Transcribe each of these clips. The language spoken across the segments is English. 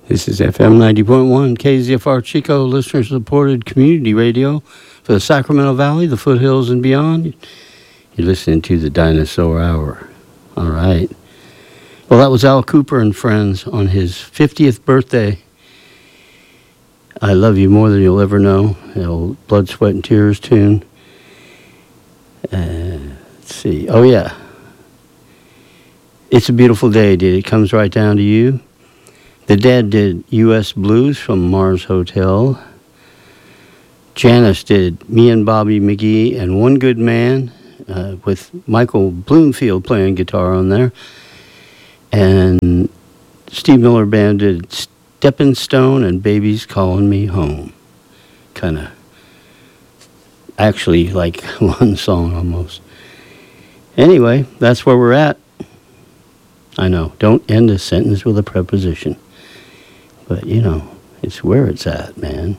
This is FM 90.1 KZFR Chico, listener-supported community radio for the Sacramento Valley, the foothills, and beyond. You're listening to the Dinosaur Hour. All right. Well, that was Al Cooper and Friends on his 50th birthday. I Love You More Than You'll Ever Know, the old Blood, Sweat, and Tears tune. Let's see. Oh, yeah. It's a Beautiful Day, did It Comes Right Down to You. The Dead did U.S. Blues from Mars Hotel. Janis did Me and Bobby McGee and One Good Man with Michael Bloomfield playing guitar on there. And Steve Miller Band did Steppin' Stone and Baby's Calling Me Home. Kind of actually like one song almost. Anyway, that's where we're at. I know, don't end a sentence with a preposition. But, you know, it's where it's at, man.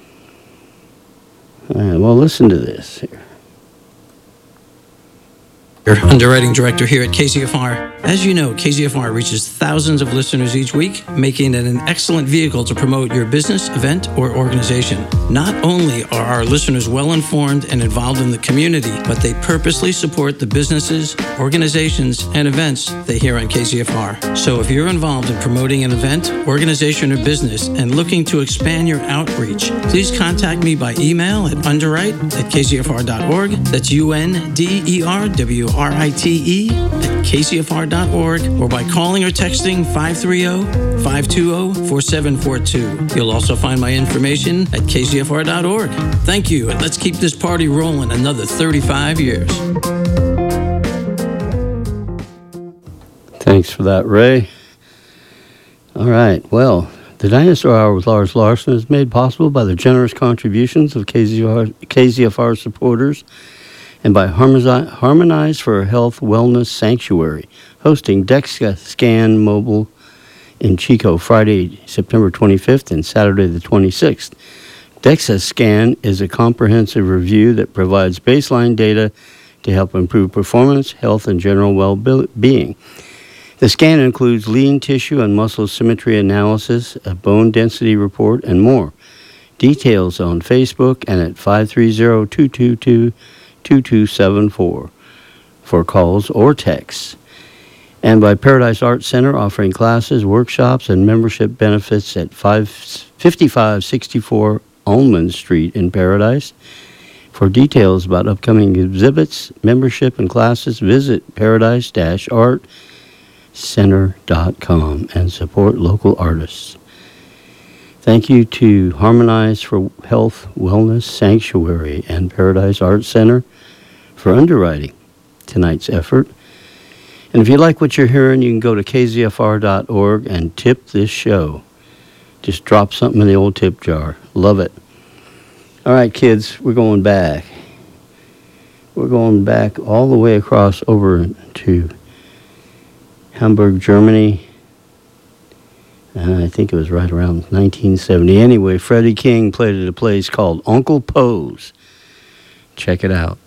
All right, well, listen to this here. Underwriting director here at KZFR. As you know, KZFR reaches thousands of listeners each week, making it an excellent vehicle to promote your business, event, or organization. Not only are our listeners well-informed and involved in the community, but they purposely support the businesses, organizations, and events they hear on KZFR. So if you're involved in promoting an event, organization, or business and looking to expand your outreach, please contact me by email at underwrite@kzfr.org. That's UNDERWRITE@kzfr.org, or by calling or texting 530-520-4742. You'll also find my information at kzfr.org. Thank you, and let's keep this party rolling another 35 years. Thanks for that, Ray. All right, well, the Dinosaur Hour with Lars Larson is made possible by the generous contributions of KZFR supporters and by Harmonize for Health Wellness Sanctuary, hosting DEXA Scan Mobile in Chico Friday, September 25th and Saturday the 26th. DEXA Scan is a comprehensive review that provides baseline data to help improve performance, health, and general well-being. The scan includes lean tissue and muscle symmetry analysis, a bone density report, and more. Details on Facebook and at 530-222-2274 for calls or texts. And by Paradise Art Center, offering classes, workshops, and membership benefits at 5564 Almond Street in Paradise. For details about upcoming exhibits, membership, and classes, visit paradise-artcenter.com and support local artists. Thank you to Harmonize for Health Wellness Sanctuary and Paradise Art Center for underwriting tonight's effort. And if you like what you're hearing, you can go to kzfr.org and tip this show. Just drop something in the old tip jar. Love it. All right, kids, we're going back. We're going back all the way across over to Hamburg, Germany. I think it was right around 1970. Anyway, Freddie King played at a place called Uncle Poe's. Check it out.